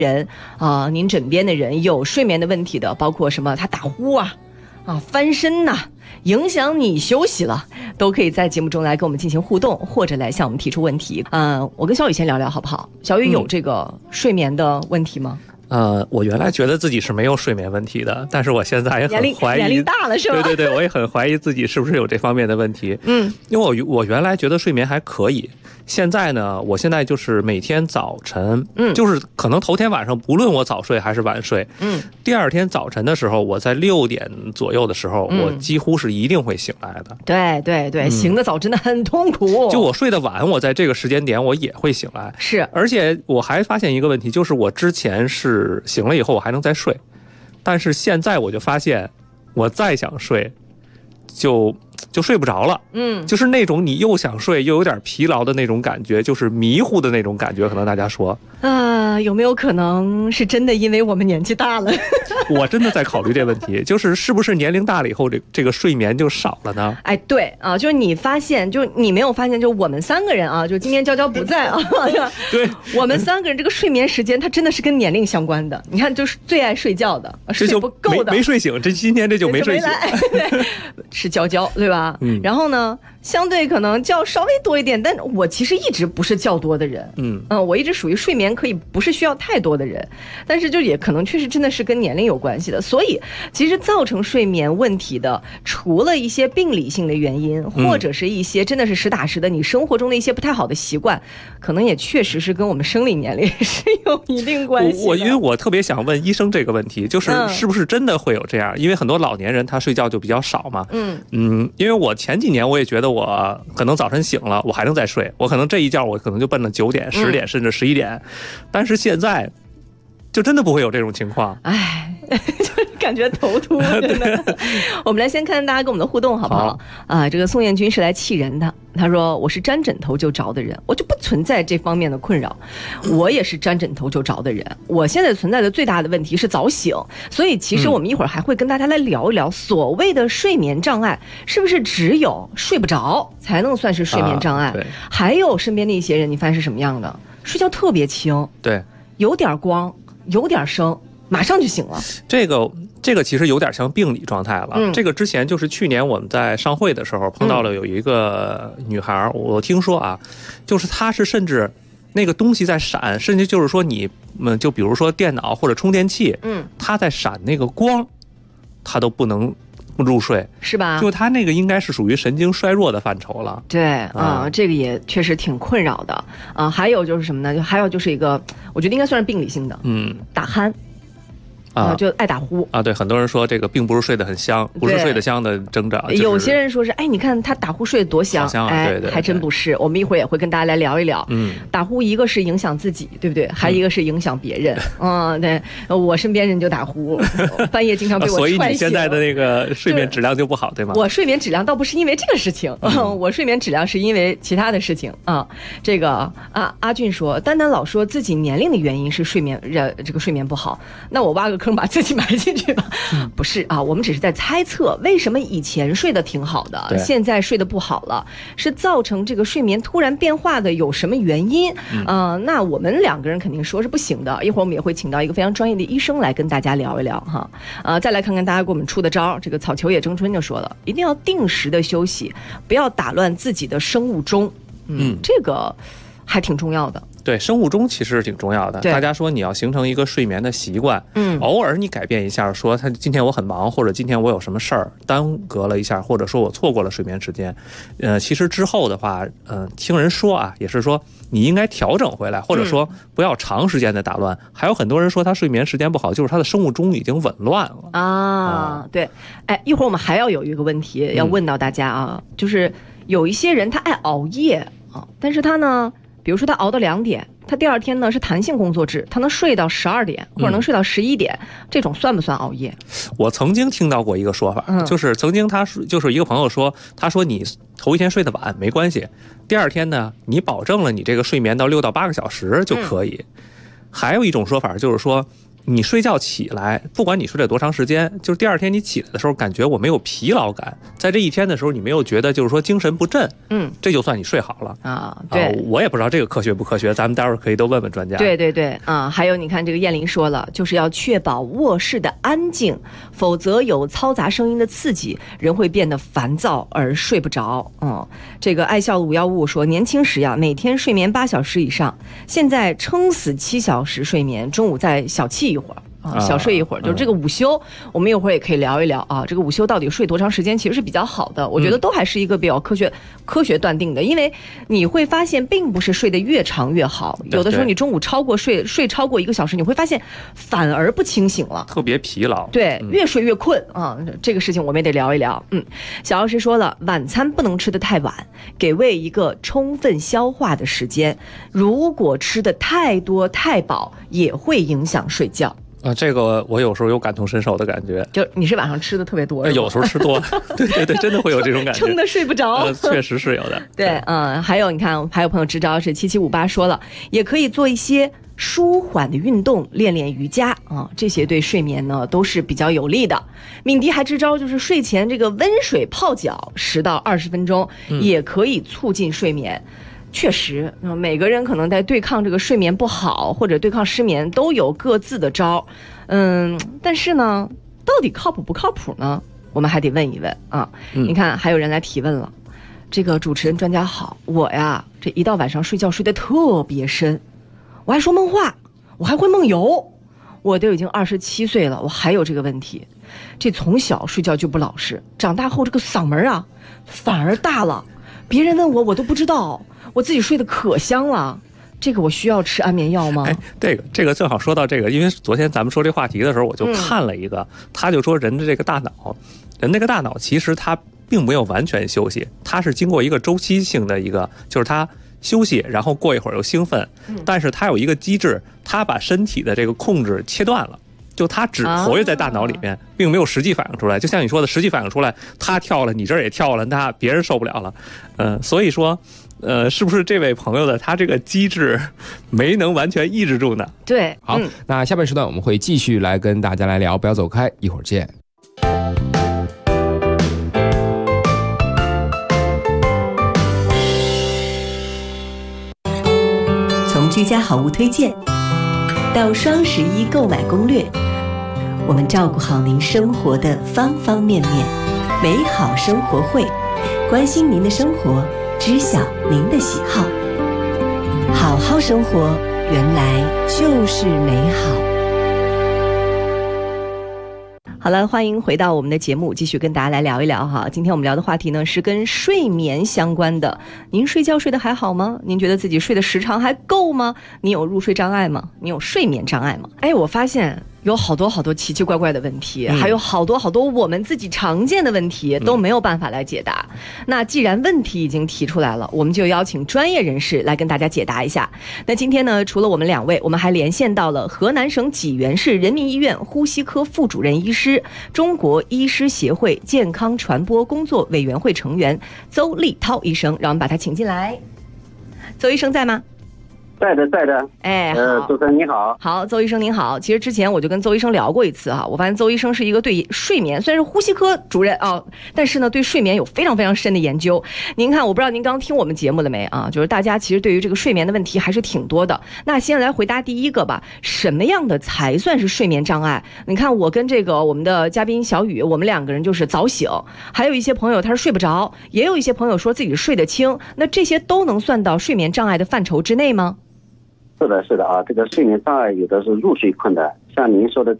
人您枕边的人有睡眠的问题的，包括什么他打呼翻身影响你休息了，都可以在节目中来跟我们进行互动，或者来向我们提出问题。我跟小雨先聊聊好不好？小雨有这个睡眠的问题吗？ 我原来觉得自己是没有睡眠问题的，但是我现在也很怀疑， 年龄大了是吧？ 对，我也很怀疑自己是不是有这方面的问题。因为我原来觉得睡眠还可以，现在呢，我现在就是每天早晨，就是可能头天晚上不论我早睡还是晚睡，第二天早晨的时候，我在6点左右的时候，我几乎是一定会醒来的。 对，醒得早真的很痛苦。 就我睡得晚，我在这个时间点我也会醒来。 是， 而且我还发现一个问题，就是我之前是醒了以后我还能再睡，但是现在我就发现，我再想睡，就睡不着了。就是那种你又想睡又有点疲劳的那种感觉，就是迷糊的那种感觉。可能大家说有没有可能是真的因为我们年纪大了？ 我真的在考虑这问题，就是是不是年龄大了以后这个睡眠就少了呢？ 对就是你发现，就你没有发现，就我们3个人就今天娇娇不在对， 我们3个人这个睡眠时间它真的是跟年龄相关的。你看，就是最爱睡觉的，睡不够的没睡醒，今天这就没睡醒， 是娇娇对吧？然后呢，相对可能觉稍微多一点，但我其实一直不是觉多的人。我一直属于睡眠可以不是需要太多的人，但是就也可能确实真的是跟年龄有关系的。所以其实造成睡眠问题的，除了一些病理性的原因，或者是一些真的是实打实的你生活中的一些不太好的习惯，可能也确实是跟我们生理年龄是有一定关系的。 因为我特别想问医生这个问题，就是是不是真的会有这样？因为很多老年人他睡觉就比较少嘛。因为我前几年我也觉得我可能早晨醒了我还能再睡，我可能这一觉我可能就奔了9点、10点甚至11点，但是现在就真的不会有这种情况。 就是感觉头秃真的。我们来先看大家跟我们的互动好不好？这个宋彦军是来气人的，他说我是沾枕头就着的人，我就不存在这方面的困扰。我也是沾枕头就着的人，我现在存在的最大的问题是早醒。所以其实我们一会儿还会跟大家来聊一聊，所谓的睡眠障碍是不是只有睡不着才能算是睡眠障碍？还有身边的一些人，你发现是什么样的？睡觉特别轻， 对， 有点光，有点声，马上就醒了。 这个其实有点像病理状态了。这个之前就是去年我们在上会的时候碰到了有一个女孩，我听说就是她是甚至那个东西在闪，甚至就是说你们就比如说电脑或者充电器，它在闪那个光，她都不能入睡，是吧？就她那个应该是属于神经衰弱的范畴了。 对这个也确实挺困扰的还有就是什么呢？还有就是一个，我觉得应该算是病理性的，打鼾。就爱打呼对，很多人说这个并不是睡得很香，不是睡得香的征兆。 有些人说是你看他打呼睡得多香， 对， 还真不是。我们一会儿也会跟大家来聊一聊。打呼一个是影响自己，对不对？还一个是影响别人。对，我身边人就打呼，半夜经常被我踹醒。 所以你现在的那个睡眠质量就不好，对吗？ 我睡眠质量倒不是因为这个事情，我睡眠质量是因为其他的事情这个阿俊说，丹丹老说自己年龄的原因是这个睡眠不好，那我挖个坑把自己埋进去吧。不是我们只是在猜测为什么以前睡得挺好的，现在睡得不好了，是造成这个睡眠突然变化的有什么原因？那我们2个人肯定说是不行的，一会儿我们也会请到一个非常专业的医生来跟大家聊一聊再来看看大家给我们出的招。这个草球野争春就说了，一定要定时的休息，不要打乱自己的生物钟。这个还挺重要的。 对，生物钟其实挺重要的。大家说你要形成一个睡眠的习惯，偶尔你改变一下，说今天我很忙，或者今天我有什么事儿耽搁了一下，或者说我错过了睡眠时间，其实之后的话，听人说也是说你应该调整回来，或者说不要长时间的打乱。还有很多人说他睡眠时间不好，就是他的生物钟已经紊乱了对，一会儿我们还要有一个问题要问到大家就是有一些人他爱熬夜但是他呢，比如说他熬到2点，他第二天呢是弹性工作制，他能睡到12点或者能睡到11点，这种算不算熬夜？ 我曾经听到过一个说法，就是曾经就是一个朋友说，他说你头一天睡得晚没关系，第二天呢你保证了你这个睡眠到6到8个小时就可以。还有一种说法就是说， 你睡觉起来，不管你睡了多长时间，就是第二天你起来的时候，感觉我没有疲劳感，在这一天的时候，你没有觉得就是说精神不振，这就算你睡好了啊。对， 我也不知道这个科学不科学，咱们待会儿可以都问问专家。 对对对啊，还有你看这个燕玲说了，就是要确保卧室的安静，否则有嘈杂声音的刺激，人会变得烦躁而睡不着。这个爱笑的515说，年轻时呀，每天睡眠8小时以上，现在撑死7小时睡眠，中午再小憩一会儿。小睡一会儿，就是这个午休，我们一会儿也可以聊一聊啊。这个午休到底睡多长时间，其实是比较好的，我觉得都还是一个比较科学断定的，因为你会发现，并不是睡得越长越好，有的时候你中午睡超过1个小时，你会发现反而不清醒了， 特别疲劳。 对，越睡越困啊。这个事情我们也得聊一聊。小老师说了，晚餐不能吃得太晚，给胃一个充分消化的时间。如果吃得太多太饱，也会影响睡觉。 这个我有时候有感同身受的感觉， 就你是晚上吃的特别多， 有时候吃多，对对对，真的会有这种感觉， 撑得睡不着， 确实是有的。 对，还有你看，还有朋友支招是7758说了，也可以做一些舒缓的运动，练练瑜伽啊，这些对睡眠呢都是比较有利的。敏迪还支招就是睡前这个温水泡脚10到20分钟，也可以促进睡眠。确实，每个人可能在对抗这个睡眠不好或者对抗失眠都有各自的招，但是呢，到底靠谱不靠谱呢？我们还得问一问啊。你看，还有人来提问了，这个主持人专家好，我呀这一到晚上睡觉睡得特别深，我还说梦话，我还会梦游，我都已经27岁了，我还有这个问题。这从小睡觉就不老实，长大后这个嗓门啊反而大了，别人问我都不知道。我自己睡得可香了，这个我需要吃安眠药吗？ 这个正好说到这个，因为昨天咱们说这话题的时候，我就看了一个，他就说人的这个大脑，人那个大脑其实它并没有完全休息，它是经过一个周期性的一个，就是它休息，然后过一会儿又兴奋，但是它有一个机制，它把身体的这个控制切断了。就它只活跃在大脑里面，并没有实际反应出来。就像你说的，实际反应出来，它跳了，你这儿也跳了，那别人受不了了。所以说，是不是这位朋友的他这个机制没能完全抑制住呢？ 对， 好，那下半时段我们会继续来跟大家来聊，不要走开，一会儿见。 从居家好物推荐到双11购买攻略，我们照顾好您生活的方方面面。美好生活会，关心您的生活，知晓您的喜好。好好生活，原来就是美好。 好了，欢迎回到我们的节目，继续跟大家来聊一聊哈。今天我们聊的话题呢是跟睡眠相关的。您睡觉睡得还好吗？您觉得自己睡的时长还够吗？你有入睡障碍吗？你有睡眠障碍吗？我发现有好多奇奇怪怪的问题，还有好多我们自己常见的问题都没有办法来解答。那既然问题已经提出来了，我们就邀请专业人士来跟大家解答一下。那今天呢，除了我们2位，我们还连线到了河南省济源市人民医院呼吸科副主任医师、中国医师协会健康传播工作委员会成员邹立涛医生，让我们把他请进来。邹医生在吗？ 在的。 好， 主持人你好。 好，邹医生您好。其实之前我就跟邹医生聊过一次哈，我发现邹医生是一个对睡眠，虽然是呼吸科主任啊，但是呢对睡眠有非常非常深的研究。您看，我不知道您刚听我们节目了没啊？就是大家其实对于这个睡眠的问题还是挺多的。那先来回答第一个吧，什么样的才算是睡眠障碍？你看我跟这个我们的嘉宾小雨，我们2个人就是早醒，还有一些朋友他是睡不着，也有一些朋友说自己睡得轻，那这些都能算到睡眠障碍的范畴之内吗？ 是的啊，这个睡眠障碍有的是入睡困难，像您说的